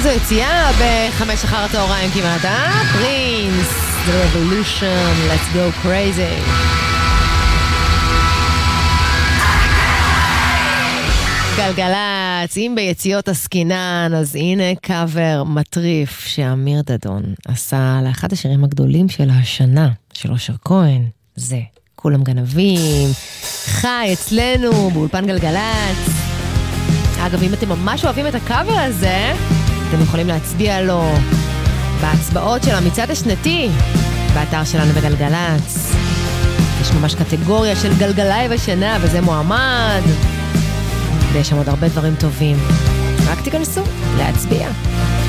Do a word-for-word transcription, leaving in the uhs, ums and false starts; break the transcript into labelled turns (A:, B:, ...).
A: איזו יציאה בחמש אחר הצהריים כמעט, אה? פרינס, The Revolution, Let's Go Crazy. גלגלץ, אם ביציאות הסקינן, אז הנה קאבר מטריף שאמיר דדון עשה לאחד השירים הגדולים של השנה, של אושר כהן, זה כולם גנבים, חי אצלנו באולפן גלגלץ. אגב, אם אתם ממש אוהבים את הקאבר הזה, אתם יכולים להצביע לו בהצבעות של המצעד השנתי, באתר שלנו בגלגלץ. יש ממש קטגוריה של גלגלאי בשנה, וזה מועמד. ויש שם עוד הרבה דברים טובים. רק תיכנסו להצביע.